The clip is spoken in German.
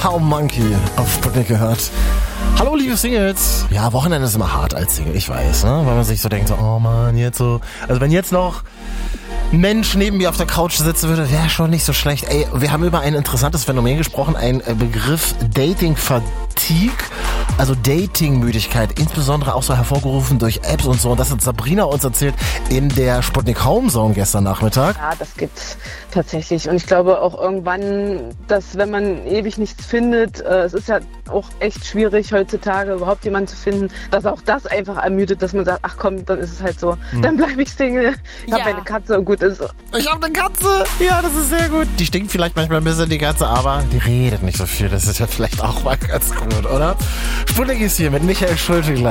Cow Monkey auf Sputnik gehört. Hallo liebe Singles. Ja, Wochenende ist immer hart als Single, ich weiß, ne? Weil man sich so denkt, so, oh man, jetzt so. Also wenn jetzt noch ein Mensch neben mir auf der Couch sitzen würde, wäre schon nicht so schlecht. Ey, wir haben über ein interessantes Phänomen gesprochen, ein Begriff Dating-Fatigue, also Dating-Müdigkeit, insbesondere auch so hervorgerufen durch Apps und so. Und das hat Sabrina uns erzählt in der Sputnik Home Zone gestern Nachmittag. Ja, das gibt's tatsächlich. Und ich glaube auch irgendwann, dass wenn man ewig nichts findet, es ist ja auch echt schwierig heutzutage überhaupt jemanden zu finden, dass auch das einfach ermüdet, dass man sagt, ach komm, dann ist es halt so, dann bleibe ich Single. Ich habe eine Katze und gut ist. Ich habe eine Katze. Ja, das ist sehr gut. Die stinkt vielleicht manchmal ein bisschen, die Katze, aber die redet nicht so viel. Das ist ja vielleicht auch mal ganz gut, oder? Sputnik ist hier mit Michael Schulte.